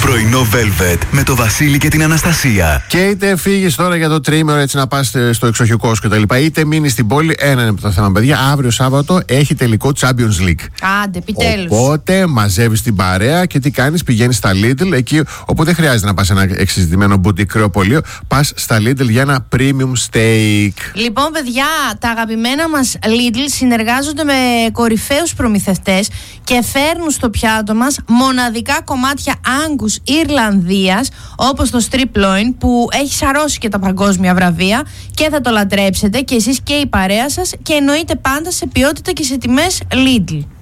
Πρωινό Velvet με το Βασίλη και την Αναστασία. Και είτε φύγεις τώρα για το τρίμηνο έτσι να πας στο εξοχικό σου κτλ., είτε μείνεις στην πόλη, ένα είναι το θέμα, παιδιά. Αύριο Σάββατο έχει τελικό Champions League. Άντε, επιτέλους. Οπότε μαζεύεις την παρέα και τι κάνεις, πηγαίνεις στα Lidl εκεί όπου δεν χρειάζεται να πας σε ένα εξειδικευμένο μπουτίκ κρεοπολείο. Πας στα Lidl για ένα premium steak. Λοιπόν, παιδιά, τα αγαπημένα μας Lidl συνεργάζονται με κορυφαίους προμηθευτές και φέρνουν στο πιάτο μας μοναδικά κομμάτια Angus Ιρλανδίας, όπως το strip loin που έχει σαρώσει και τα παγκόσμια βραβεία, και θα το λατρέψετε και εσείς και η παρέα σας, και εννοείται πάντα σε ποιότητα και σε τιμές Lidl.